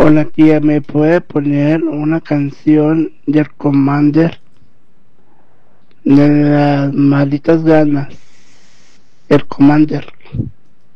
Hola tía, ¿me puede poner una canción del Commander de las malditas ganas? El Commander.